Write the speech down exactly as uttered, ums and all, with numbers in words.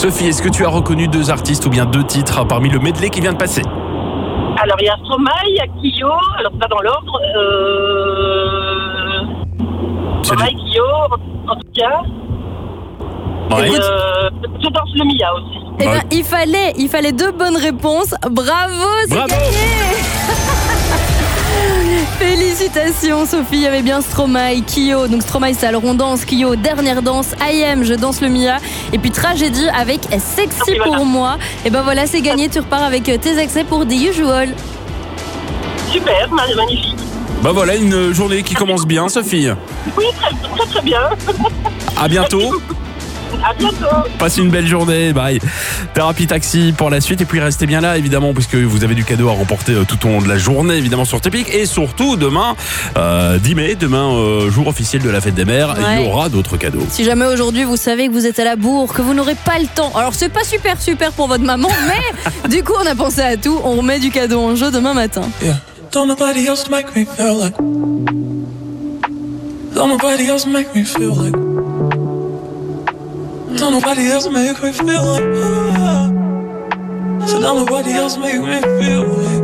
Sophie, est-ce que tu as reconnu deux artistes ou bien deux titres parmi le medley qui vient de passer? Alors, il y a Stromae, il y a Kyo, alors pas dans l'ordre. Euh... Stromae, du... Kyo, en tout cas. Ouais. Et euh, je danse le Mia aussi. Eh Ouais. ben, il fallait, il fallait deux bonnes réponses. Bravo, c'est Bravo. gagné. Félicitations Sophie, il y avait bien Stromae, Kyo. Donc Stromae c'est alors on danse, Kyo, dernière danse, I Am, je danse le Mia. Et puis Tragédie avec Sexy Et voilà. pour moi. Et ben voilà, c'est gagné, tu repars avec tes accès pour The Usual. Super, magnifique. Bah voilà, une journée qui commence bien, Sophie. Oui, très très, très bien. À bientôt. À bientôt. Passez une belle journée, bye. Thérapie Taxi pour la suite et puis restez bien là évidemment puisque vous avez du cadeau à remporter tout au long de la journée évidemment sur Tipeee et surtout demain euh, dix mai, demain euh, jour officiel de la fête des mères, Ouais. il y aura d'autres cadeaux. Si jamais aujourd'hui vous savez que vous êtes à la bourre, que vous n'aurez pas le temps, alors c'est pas super super pour votre maman, mais du coup on a pensé à tout, on remet du cadeau en jeu demain matin. Yeah. Don't nobody else make me feel like. Don't nobody else make me feel like. Don't nobody else make me feel like. So don't nobody else make me feel like.